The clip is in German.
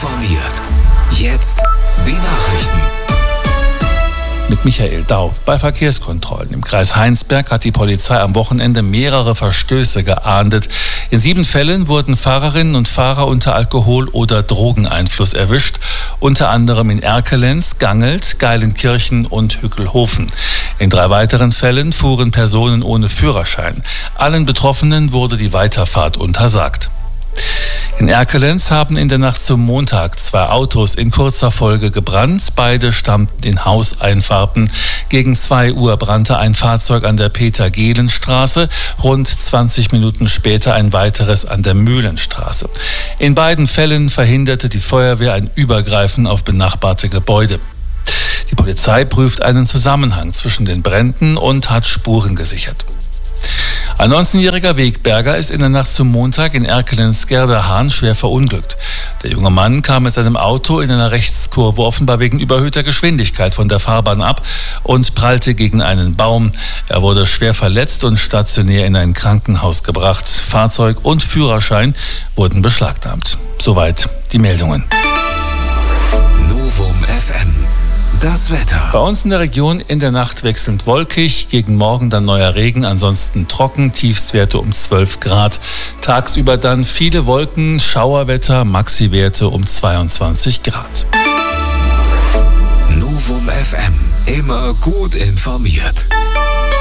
informiert. Jetzt die Nachrichten. Mit Michael Daub. Bei Verkehrskontrollen im Kreis Heinsberg hat die Polizei am Wochenende mehrere Verstöße geahndet. In 7 Fällen wurden Fahrerinnen und Fahrer unter Alkohol- oder Drogeneinfluss erwischt. Unter anderem in Erkelenz, Gangelt, Geilenkirchen und Hückelhofen. In 3 weiteren Fällen fuhren Personen ohne Führerschein. Allen Betroffenen wurde die Weiterfahrt untersagt. In Erkelenz haben in der Nacht zum Montag 2 Autos in kurzer Folge gebrannt. Beide stammten in Hauseinfahrten. Gegen 2 Uhr brannte ein Fahrzeug an der Peter-Gehlen-Straße. Rund 20 Minuten später ein weiteres an der Mühlenstraße. In beiden Fällen verhinderte die Feuerwehr ein Übergreifen auf benachbarte Gebäude. Die Polizei prüft einen Zusammenhang zwischen den Bränden und hat Spuren gesichert. Ein 19-jähriger Wegberger ist in der Nacht zum Montag in Erkelenz-Gerderhahn schwer verunglückt. Der junge Mann kam mit seinem Auto in einer Rechtskurve offenbar wegen überhöhter Geschwindigkeit von der Fahrbahn ab und prallte gegen einen Baum. Er wurde schwer verletzt und stationär in ein Krankenhaus gebracht. Fahrzeug und Führerschein wurden beschlagnahmt. Soweit die Meldungen. Novum FM. Das Wetter. Bei uns in der Region in der Nacht wechselnd wolkig, gegen Morgen dann neuer Regen, ansonsten trocken, Tiefstwerte um 12 Grad. Tagsüber dann viele Wolken, Schauerwetter, Maxiwerte um 22 Grad. Novum FM. Immer gut informiert.